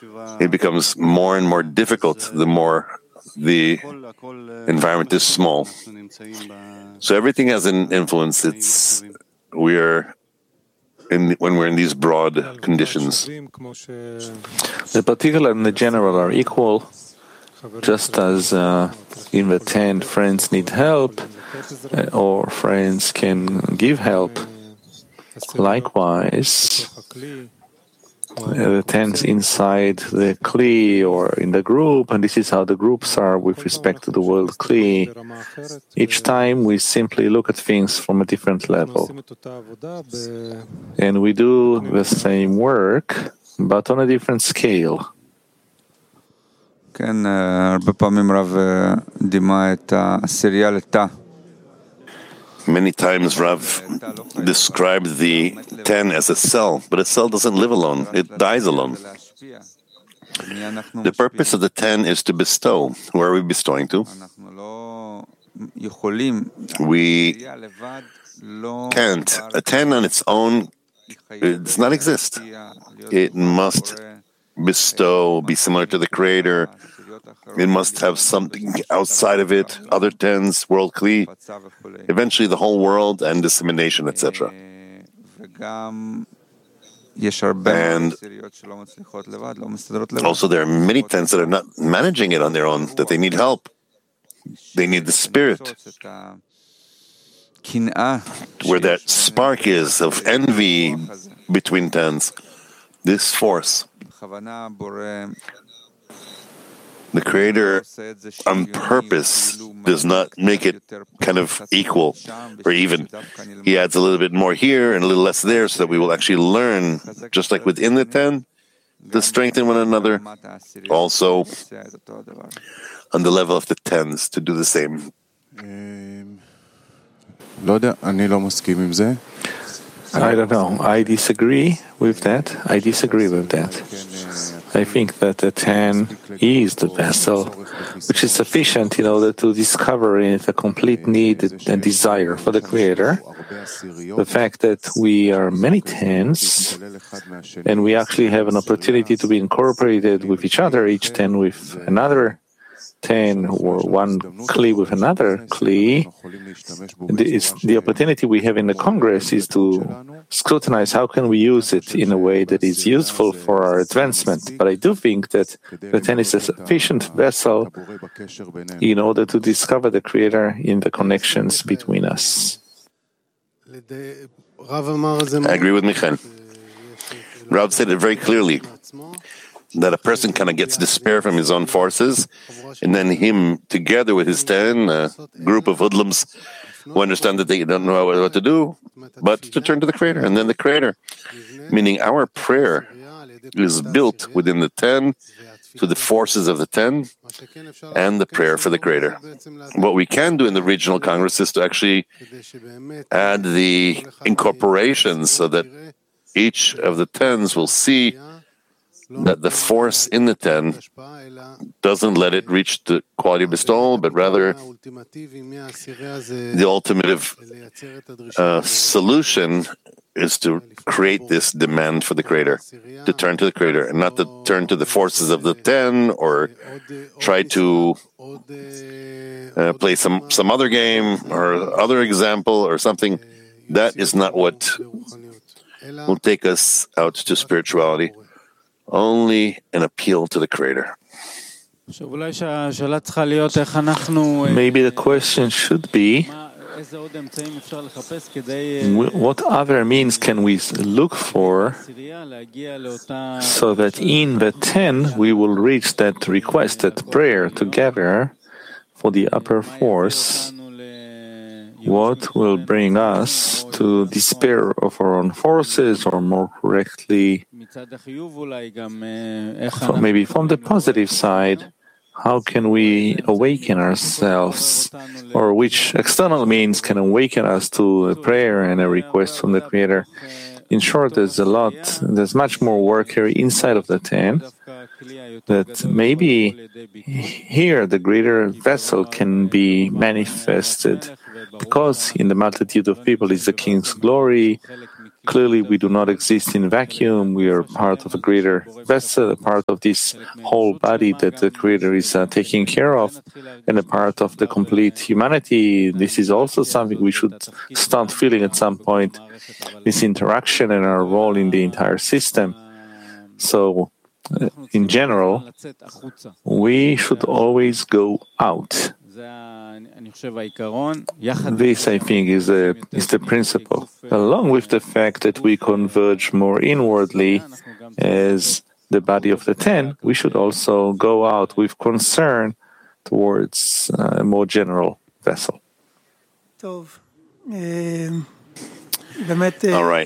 it becomes more and more difficult the more the environment is small. So everything has an influence. When we're in these broad conditions. The particular and the general are equal, just as in the 10 friends need help, or friends can give help. Likewise, the 10s inside the Kli or in the group, and this is how the groups are with respect to the world Kli. Each time we simply look at things from a different level. And we do the same work, but on a different scale. Many times Rav described the 10 as a cell, but a cell doesn't live alone, it dies alone. The purpose of the 10 is to bestow. Where are we bestowing to? We can't. A 10 on its own does not exist. It must bestow, be similar to the Creator. It must have something outside of it, other 10s, world Kli, eventually the whole world and dissemination, etc. And also there are many 10s that are not managing it on their own, that they need help. They need the spirit. Where that spark is of envy between 10s, this force. The Creator, on purpose, does not make it kind of equal or even. He adds a little bit more here and a little less there so that we will actually learn, just like within the 10, to strengthen one another. Also, on the level of the 10s, to do the same. I don't know. I disagree with that. I think that the 10 is the vessel, which is sufficient in order to discover in it a complete need and desire for the Creator. The fact that we are many 10s, and we actually have an opportunity to be incorporated with each other, each 10 with another 10 or one Kli with another Kli. The opportunity we have in the Congress is to scrutinize how can we use it in a way that is useful for our advancement. But I do think that the 10 is a sufficient vessel in order to discover the Creator in the connections between us. I agree with Michael. Rav said it very clearly, that a person kind of gets despair from his own forces, and then him, together with his 10, a group of hoodlums who understand that they don't know what to do, but to turn to the Creator, and then the Creator. Meaning our prayer is built within the 10, to the forces of the 10, and the prayer for the Creator. What we can do in the regional Congress is to actually add the incorporations so that each of the 10s will see that the force in the 10 doesn't let it reach the quality of bestowal, but rather the ultimate solution is to create this demand for the Creator, to turn to the Creator, and not to turn to the forces of the 10 or try to play some other game or other example or something. That is not what will take us out to spirituality. Only an appeal to the Creator. Maybe the question should be, what other means can we look for so that in the 10 we will reach that requested prayer together for the upper force? What will bring us to despair of our own forces, or more correctly, maybe from the positive side, how can we awaken ourselves, or which external means can awaken us to a prayer and a request from the Creator? In short, there's much more work here inside of the 10, that maybe here the greater vessel can be manifested, because in the multitude of people is the King's glory, Clearly, we do not exist in a vacuum. We are part of a greater vessel, a part of this whole body that the Creator is taking care of, and a part of the complete humanity. This is also something we should start feeling at some point, this interaction and our role in the entire system. So, in general, we should always go out. This, I think, is the principle. Along with the fact that we converge more inwardly as the body of the 10, we should also go out with concern towards a more general vessel. All right.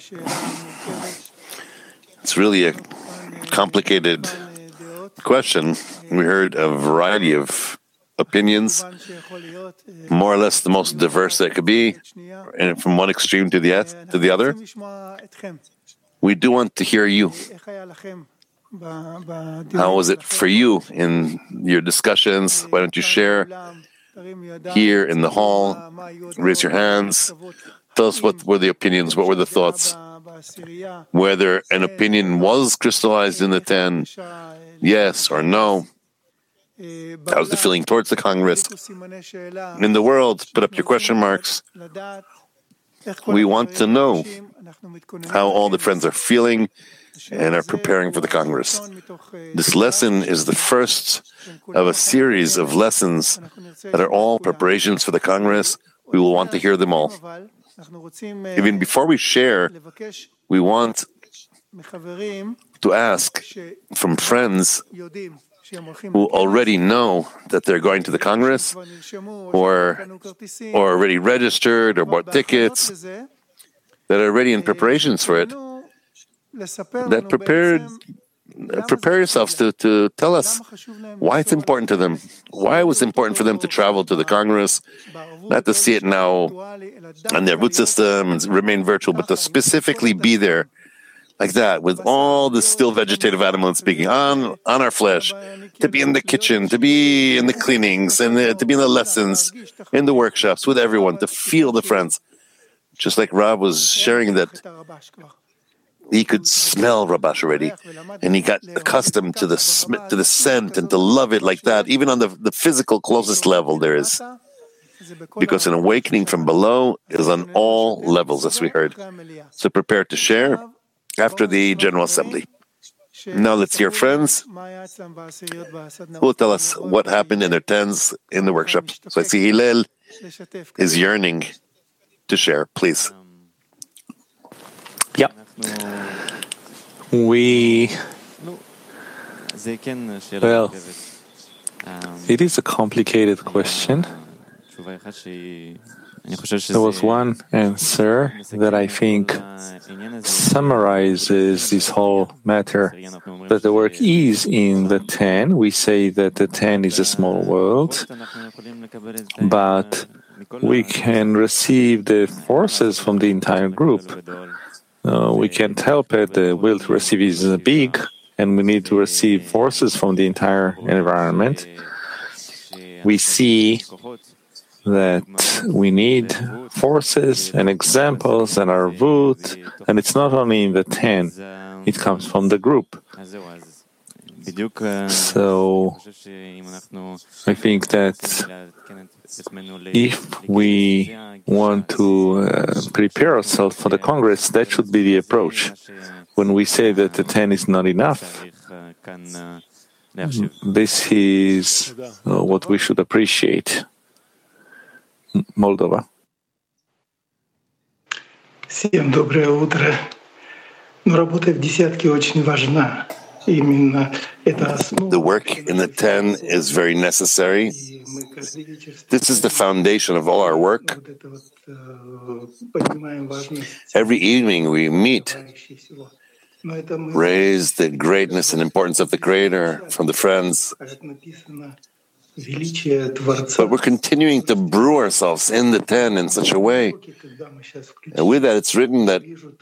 It's really a complicated question. We heard a variety of opinions, more or less the most diverse that could be, and from one extreme to the other. We do want to hear you. How was it for you in your discussions? Why don't you share here in the hall? Raise your hands. Tell us what were the opinions, what were the thoughts, whether an opinion was crystallized in the 10, yes or no. How was the feeling towards the Congress? In the world, put up your question marks. We want to know how all the friends are feeling and are preparing for the Congress. This lesson is the first of a series of lessons that are all preparations for the Congress. We will want to hear them all. Even before we share, we want to ask from friends who already know that they're going to the Congress, or already registered or bought tickets, that are already in preparations for it, that prepare yourselves to tell us why it's important to them, why it was important for them to travel to the Congress, not to see it now on their root system and remain virtual, but to specifically be there like that, with all the still vegetative animals speaking on our flesh, to be in the kitchen, to be in the cleanings, and to be in the lessons, in the workshops, with everyone, to feel the friends. Just like Rav was sharing that he could smell Rabash already, and he got accustomed to the scent and to love it like that, even on the physical closest level there is. Because an awakening from below is on all levels, as we heard. So prepare to share after the General Assembly. Now let's hear friends who will tell us what happened in their 10s in the workshop. So I see Hillel is yearning to share. Please. Yeah. Well, it is a complicated question. There was one answer that I think summarizes this whole matter, that the work is in the 10. We say that the 10 is a small world, but we can receive the forces from the entire group. We can't help it. The will to receive is big, and we need to receive forces from the entire environment. We see that we need forces and examples and our root, and it's not only in the 10, it comes from the group. So I think that if we want to prepare ourselves for the Congress, that should be the approach. When we say that the 10 is not enough, this is what we should appreciate. Moldova. Всем доброе утро. Работа в десятке очень важна. The work in the 10 is very necessary. This is the foundation of all our work. Every evening we meet, raise the greatness and importance of the Creator from the friends. But we're continuing to brew ourselves in the 10 in such a way. And with that, it's written that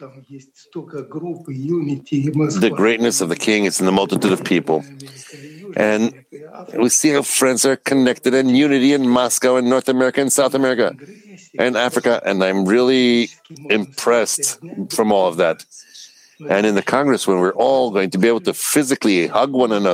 the greatness of the King is in the multitude of people. And we see how friends are connected in unity in Moscow and North America and South America. and Africa, and I'm really impressed from all of that. And in the Congress, when we're all going to be able to physically hug one another,